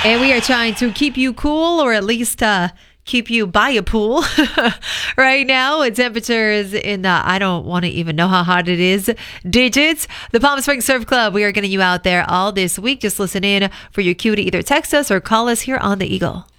And we are trying to keep you cool, or at least keep you by a pool. Right now, temperatures in the, I don't want to even know how hot it is, digits. The Palm Springs Surf Club, we are getting you out there all this week. Just listen in for your cue to either text us or call us here on The Eagle.